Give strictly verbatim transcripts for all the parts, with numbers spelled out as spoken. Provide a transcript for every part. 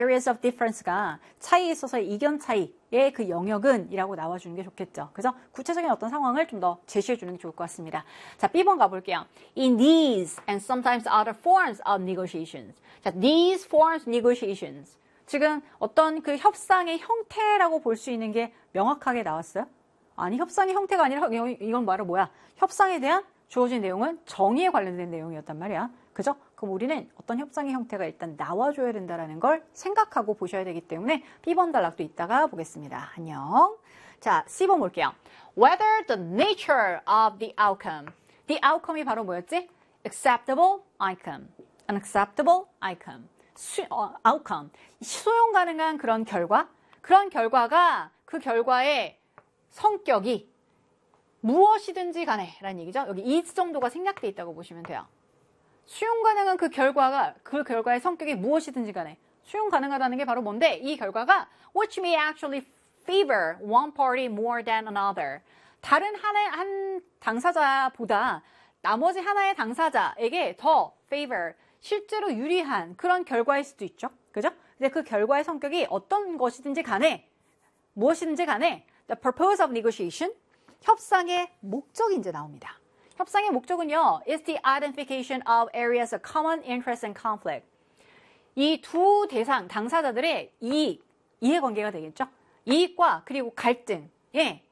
areas of difference가 차이에 있어서의 이견 차이의 그 영역은 이라고 나와주는 게 좋겠죠. 그래서 구체적인 어떤 상황을 좀 더 제시해 주는 게 좋을 것 같습니다. 자, B번 가볼게요. In these and sometimes other forms of negotiations. 자, these forms negotiations. 지금 어떤 그 협상의 형태라고 볼 수 있는 게 명확하게 나왔어요? 아니, 협상의 형태가 아니라 이건 바로 뭐야? 협상에 대한 주어진 내용은 정의에 관련된 내용이었단 말이야. 그죠? 그럼 우리는 어떤 협상의 형태가 일단 나와줘야 된다는 걸 생각하고 보셔야 되기 때문에 B번 단락도 이따가 보겠습니다. 안녕. 자, C번 볼게요. Whether the nature of the outcome. The outcome이 바로 뭐였지? Acceptable outcome. Unacceptable outcome. 수, 어, outcome. 수용 가능한 그런 결과. 그런 결과가 그 결과의 성격이 무엇이든지 간에 라는 얘기죠. 여기 is 정도가 생략되어 있다고 보시면 돼요. 수용 가능한 그 결과가 그 결과의 성격이 무엇이든지 간에 수용 가능하다는 게 바로 뭔데? 이 결과가 which may actually favor one party more than another. 다른 하나의 한 당사자보다 나머지 하나의 당사자에게 더 favor, 실제로 유리한 그런 결과일 수도 있죠. 그죠? 근데 그 결과의 성격이 어떤 것이든지 간에 무엇이든지 간에 the purpose of negotiation, 협상의 목적이 이제 나옵니다. 협상의 목적은요, is the identification of areas of common interest and conflict. 이 두 대상, 당사자들의 이익, 이해관계가 되겠죠? 이익과 그리고 갈등, 예,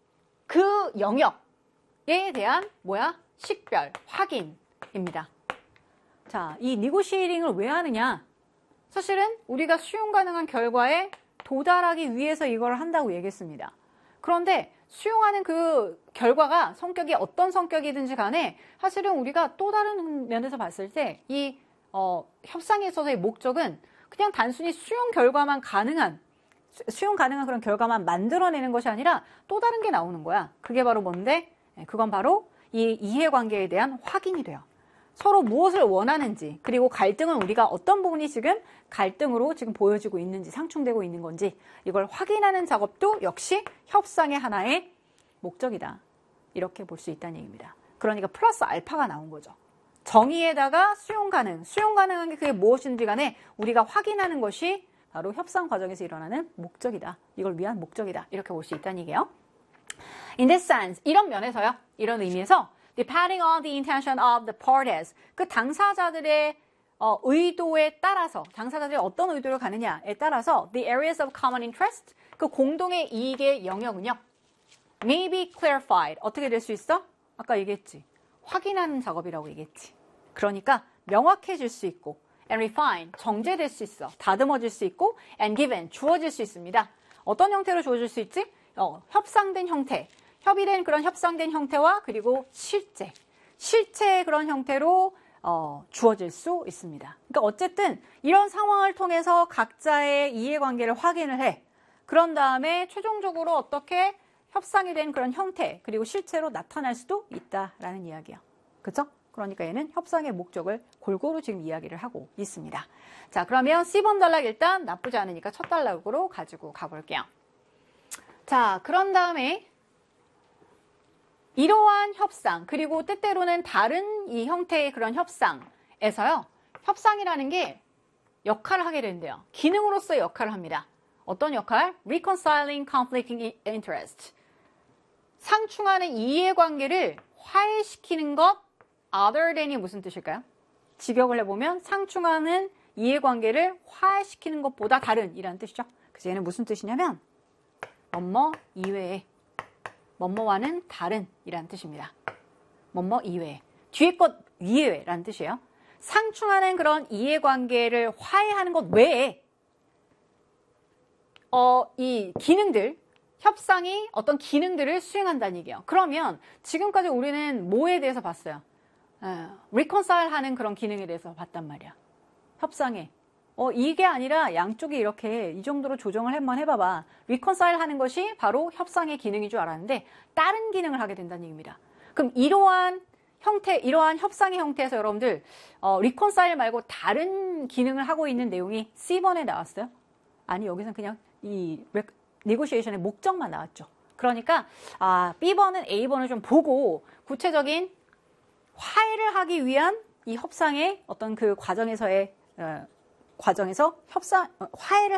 그 영역에 대한 뭐야? 식별, 확인입니다. 자, 이 negotiating을 왜 하느냐? 사실은 우리가 수용 가능한 결과에 도달하기 위해서 이걸 한다고 얘기했습니다. 그런데 수용하는 그 결과가 성격이 어떤 성격이든지 간에 사실은 우리가 또 다른 면에서 봤을 때 이 어, 협상에 있어서의 목적은 그냥 단순히 수용 결과만 가능한 수용 가능한 그런 결과만 만들어내는 것이 아니라 또 다른 게 나오는 거야. 그게 바로 뭔데? 그건 바로 이 이해관계에 대한 확인이 돼요. 서로 무엇을 원하는지, 그리고 갈등은 우리가 어떤 부분이 지금 갈등으로 지금 보여지고 있는지, 상충되고 있는 건지 이걸 확인하는 작업도 역시 협상의 하나의 목적이다. 이렇게 볼 수 있다는 얘기입니다. 그러니까 플러스 알파가 나온 거죠. 정의에다가 수용 가능, 수용 가능한 게 그게 무엇인지 간에 우리가 확인하는 것이 바로 협상 과정에서 일어나는 목적이다. 이걸 위한 목적이다. 이렇게 볼 수 있다는 얘기예요. In this sense, 이런 면에서요. 이런 의미에서 depending on the intention of the parties, 그 당사자들의 어, 의도에 따라서, 당사자들이 어떤 의도를 가느냐에 따라서 the areas of common interest, 그 공동의 이익의 영역은요, may be clarified. 어떻게 될 수 있어? 아까 얘기했지. 확인하는 작업이라고 얘기했지. 그러니까 명확해질 수 있고 and refined, 정제될 수 있어. 다듬어질 수 있고 and given, 주어질 수 있습니다. 어떤 형태로 주어질 수 있지? 어, 협상된 형태. 협의된 그런 협상된 형태와 그리고 실제, 실체의 그런 형태로 어, 주어질 수 있습니다. 그러니까 어쨌든 이런 상황을 통해서 각자의 이해관계를 확인을 해. 그런 다음에 최종적으로 어떻게 협상이 된 그런 형태 그리고 실체로 나타날 수도 있다라는 이야기야. 그렇죠? 그러니까 얘는 협상의 목적을 골고루 지금 이야기를 하고 있습니다. 자, 그러면 C번 단락 일단 나쁘지 않으니까 첫 단락으로 가지고 가볼게요. 자, 그런 다음에 이러한 협상, 그리고 때때로는 다른 이 형태의 그런 협상에서요, 협상이라는 게 역할을 하게 된대요. 기능으로서의 역할을 합니다. 어떤 역할? Reconciling conflicting interest. 상충하는 이해관계를 화해시키는 것, other than이 무슨 뜻일까요? 직역을 해보면 상충하는 이해관계를 화해시키는 것보다 다른 이라는 뜻이죠. 그래서 얘는 무슨 뜻이냐면 뭐뭐 이외에, 뭐뭐와는 다른 이라는 뜻입니다. 뭐뭐 이외에, 뒤에 것 이외라는 뜻이에요. 상충하는 그런 이해관계를 화해하는 것 외에 어, 이 기능들, 협상이 어떤 기능들을 수행한다는 얘기예요. 그러면 지금까지 우리는 뭐에 대해서 봤어요? 어, reconcile 하는 그런 기능에 대해서 봤단 말이야. 협상에. 어, 이게 아니라 양쪽이 이렇게 이 정도로 조정을 한번 해봐봐. reconcile 하는 것이 바로 협상의 기능인 줄 알았는데 다른 기능을 하게 된다는 얘기입니다. 그럼 이러한 형태, 이러한 협상의 형태에서 여러분들 어, reconcile 말고 다른 기능을 하고 있는 내용이 C번에 나왔어요? 아니, 여기서는 그냥 이 negotiation의 목적만 나왔죠. 그러니까 아, B번은 A번을 좀 보고 구체적인 화해를 하기 위한 이 협상의 어떤 그 과정에서의 어, 과정에서 협상, 화해를